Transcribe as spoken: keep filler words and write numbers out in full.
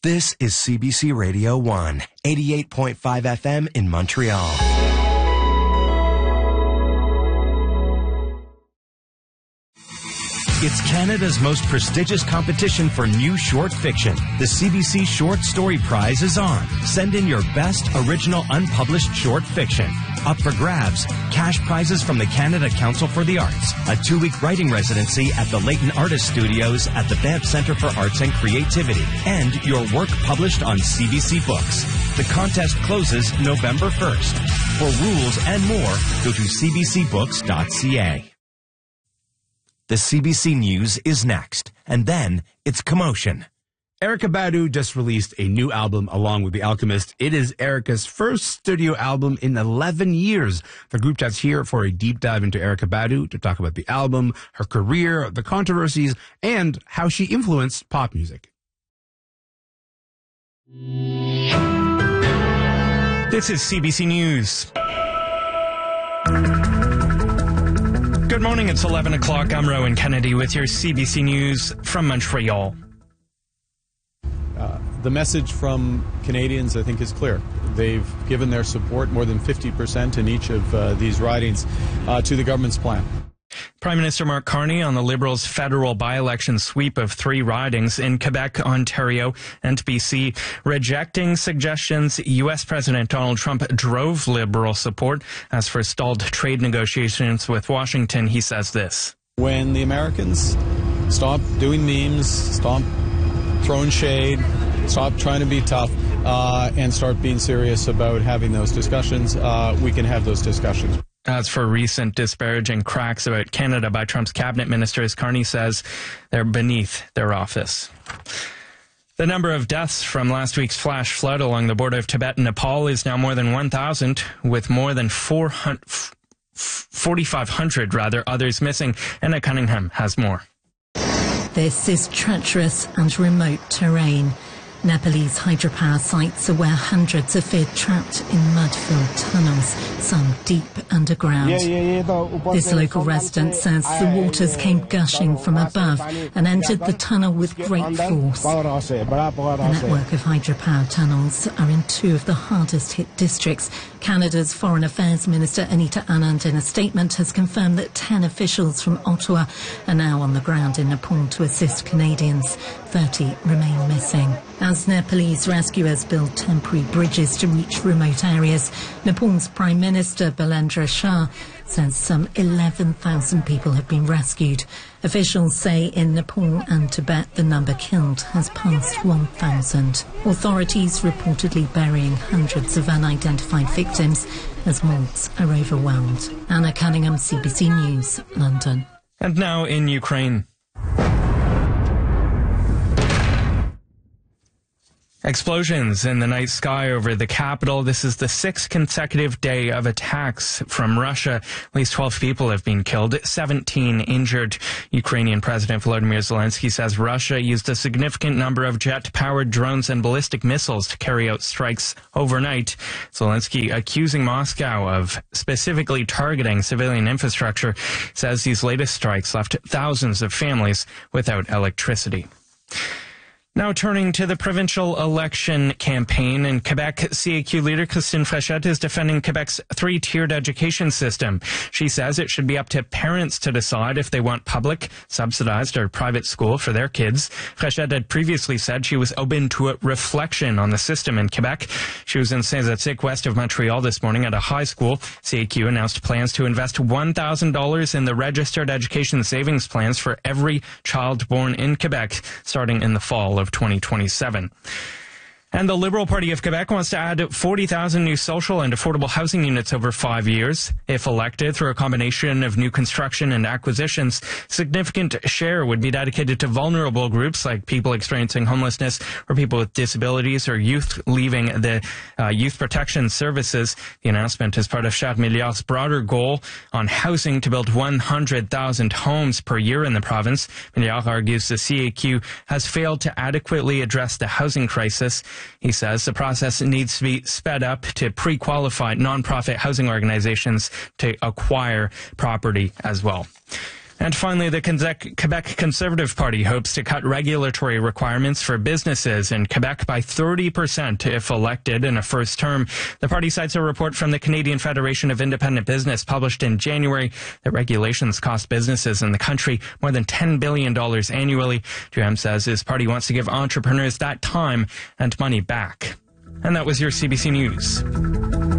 This is C B C Radio one, eighty-eight point five F M in Montreal. It's Canada's most prestigious competition for new short fiction. The C B C Short Story Prize is on. Send in your best original unpublished short fiction. Up for grabs, cash prizes from the Canada Council for the Arts, a two-week writing residency at the Leighton Artist Studios at the Banff Centre for Arts and Creativity, and your work published on C B C Books. The contest closes November first. For rules and more, go to c b c books dot c a. The C B C News is next, and then it's Commotion. Erykah Badu just released a new album along with The Alchemist. It is Erykah's first studio album in eleven years. The group chat's here for a deep dive into Erykah Badu to talk about the album, her career, the controversies, and how she influenced pop music. This is C B C News. Good morning, it's eleven o'clock. I'm Rowan Kennedy with your C B C News from Montreal. Uh, the message from Canadians, I think, is clear. They've given their support, more than fifty percent in each of uh, these ridings, uh, to the government's plan. Prime Minister Mark Carney on the Liberals' federal by-election sweep of three ridings in Quebec, Ontario, and B C, rejecting suggestions U S President Donald Trump drove Liberal support. As for stalled trade negotiations with Washington, he says this. When the Americans stop doing memes, stop throwing shade, stop trying to be tough, uh, and start being serious about having those discussions, uh, we can have those discussions. As for recent disparaging cracks about Canada by Trump's cabinet ministers, Carney says they're beneath their office. The number of deaths from last week's flash flood along the border of Tibet and Nepal is now more than one thousand, with more than forty-five hundred rather others missing. Anna Cunningham has more. This is treacherous and remote terrain. Nepalese hydropower sites are where hundreds are feared trapped in mud-filled tunnels, some deep underground. This local resident says the waters came gushing from above and entered the tunnel with great force. A network of hydropower tunnels are in two of the hardest-hit districts. Canada's Foreign Affairs Minister Anita Anand, in a statement, has confirmed that ten officials from Ottawa are now on the ground in Nepal to assist Canadians. thirty remain missing. As Nepalese rescuers build temporary bridges to reach remote areas, Nepal's Prime Minister Balendra Shah says some eleven thousand people have been rescued. Officials say in Nepal and Tibet the number killed has passed one thousand. Authorities reportedly burying hundreds of unidentified victims as morgues are overwhelmed. Anna Cunningham, C B C News, London. And now in Ukraine. Explosions in the night sky over the capital. This is the sixth consecutive day of attacks from Russia. At least twelve people have been killed, seventeen injured. Ukrainian President Volodymyr Zelensky says Russia used a significant number of jet-powered drones and ballistic missiles to carry out strikes overnight. Zelensky, accusing Moscow of specifically targeting civilian infrastructure, says these latest strikes left thousands of families without electricity. Now turning to the provincial election campaign in Quebec, C A Q leader Christine Fréchette is defending Quebec's three-tiered education system. She says it should be up to parents to decide if they want public, subsidized, or private school for their kids. Fréchette had previously said she was open to a reflection on the system in Quebec. She was in Saint-Zotique, west of Montreal, this morning at a high school. C A Q announced plans to invest one thousand dollars in the registered education savings plans for every child born in Quebec, starting in the fall of twenty twenty-seven. And the Liberal Party of Quebec wants to add forty thousand new social and affordable housing units over five years. If elected through a combination of new construction and acquisitions, significant share would be dedicated to vulnerable groups like people experiencing homelessness or people with disabilities or youth leaving the uh, youth protection services. The announcement is part of Charles Milliard's broader goal on housing to build one hundred thousand homes per year in the province. Milliard argues the C A Q has failed to adequately address the housing crisis. He says the process needs to be sped up to pre-qualify nonprofit housing organizations to acquire property as well. And finally, the Quebec Conservative Party hopes to cut regulatory requirements for businesses in Quebec by thirty percent if elected in a first term. The party cites a report from the Canadian Federation of Independent Business published in January that regulations cost businesses in the country more than ten billion dollars annually. Duhem says his party wants to give entrepreneurs that time and money back. And that was your C B C News.